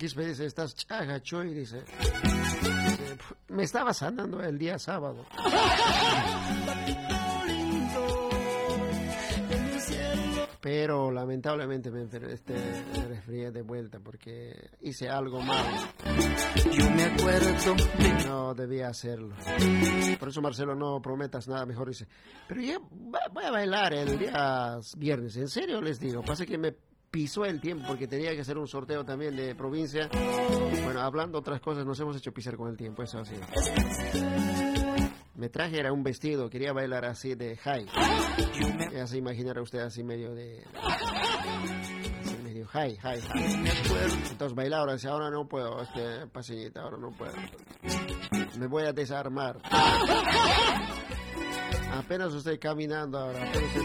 Quispe dice, estás chaga, Chuy, dice. Me estaba sanando el día sábado. Pero lamentablemente me resfrié de vuelta porque hice algo mal. Yo me acuerdo de... No debía hacerlo. Por eso, Marcelo, no prometas nada, mejor dice. Pero ya voy a bailar el día viernes, en serio les digo. Pasa que me pisó el tiempo porque tenía que hacer un sorteo también de provincia. Bueno, hablando otras cosas, nos hemos hecho pisar con el tiempo, eso así. Me traje, era un vestido, quería bailar así de high. Ya se imaginará usted así medio de... Así medio high. Entonces bailar ahora, ahora no puedo, pasillita, ahora no puedo. Me voy a desarmar. Apenas estoy caminando ahora, apenas